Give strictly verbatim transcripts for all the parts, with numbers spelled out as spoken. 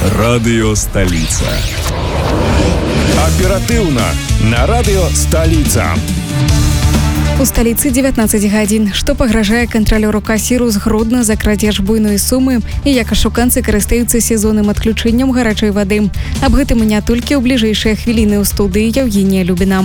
Радыё Сталіца. Аператыўна на радыё Сталіца. У сталіцы дзевятнаццаць гадзін. Што пагражае кантралёру касіру з Гродна за крадзеж буйной сумы і як ашуканцы карыстаюцца сезонным адключэннем гарачай вады. Аб гэтым і не толькі ў бліжэйшыя хвіліны ў студыі Евгения Любіна.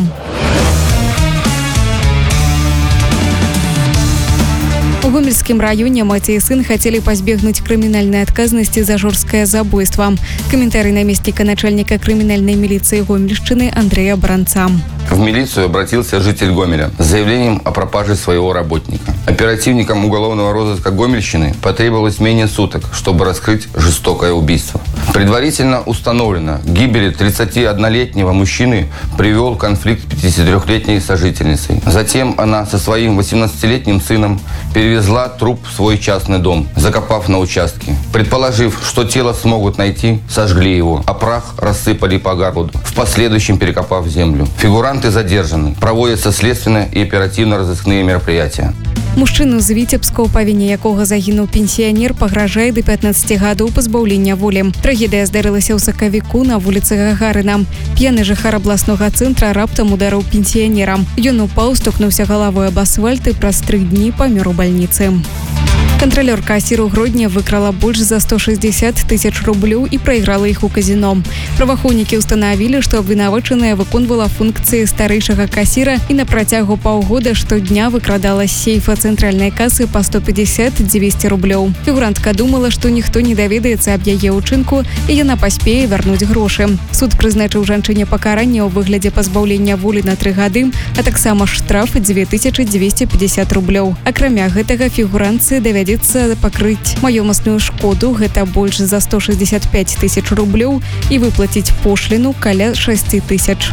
У Гомельскім раёне маці і сын хацелі пазбегнуць крымінальнай адказнасці за жорсткае забойства. Каментарый наместника начальника криминальной милиции Гомельщины Андрея Бранца. В милицию обратился житель Гомеля с заявлением о пропаже своего работника. Оперативникам уголовного розыска Гомельщины потребовалось менее суток, чтобы раскрыть жестокое убийство. Предварительно установлено, к гибели тридцатиоднолетнего мужчины привел конфликт пятидесятитрёхлетней сожительницей. Затем она со своим восемнадцатилетним сыном перевезла труп в свой частный дом, закопав на участке. Предположив, что тело смогут найти, сожгли его, а прах рассыпали по огороду, в последующем перекопав землю. Фигуранты задержаны. Проводятся следственные и оперативно-розыскные мероприятия. Мужчыну з Віцебска, у павіне якога загінуў пенсіянер, пагражае да пятнаццаці гадоў пазбаўлення волі. Трагедыя здарылася ў сакавіку на вуліцы Гагарына. П'яны жыхар абласнога цэнтра раптам ударыў пенсіянера. Ён упаў, стукнуўся галавой аб асфальт і праз тры дні памёр у бальніцы. Контролер кассиру Гродня выкрала больше за сто шестьдесят тысяч рублей и проиграла их у казино. Правоохранники установили, что обвинуваченная выконвала функции старейшего кассира и на протягу полгода штодня выкрадала с сейфа центральной кассы по сто пятьдесят - двести рублей. Фигурантка думала, что никто не доведается об яе учинку, и она поспеет вернуть гроши. Суд призначил жанчыне покарание в выгляде позбавления воли на три года, а так само штраф две тысячи двести пятьдесят рублей. Акрамя гэтага фигурантцы доведется покрыть маёмасную шкоду, гэта больше за сто шестьдесят пять тысяч рублей, и выплатить пошлину каля шесть тысяч.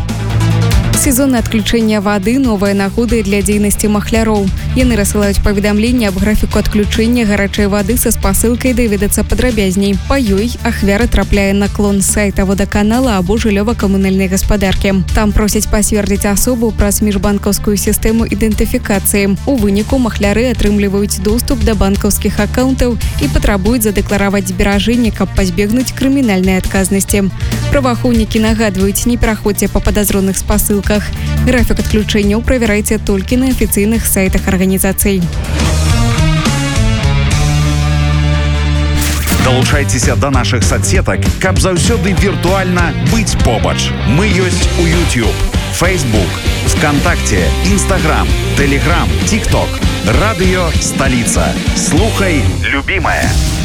Сезонное отключение воды – новая нагода для деятельности махляроў. Яны рассылаюць паведамленне аб графіку адключэння гарачай воды со спасылкай даведацца падрабязней. Па ёй ахвяра трапляе на клон сайта водоканала або жыллёва-камунальнай гаспадаркі. Там просяць пасвердзіць асобу праз міжбанкаўскую сістэму ідэнтыфікацыі. У выніку махляры атрымліваюць доступ да банкаўскіх аккаунтаў і патрабуюць задэклараваць зберажэнні, каб пазбегнуць крымінальнай адказнасці. Праваахоўнікі нагадваюць, не пераходзьце па падазроных спасылках. График отключения проверяйте только на официальных сайтах организаций. Долучайтеся до наших соцсеток, каб заўсёды виртуально быть побач. Мы есть у YouTube, Facebook, ВКонтакте, Instagram, Telegram, TikTok. Радыё Сталіца. Слухай, любимая.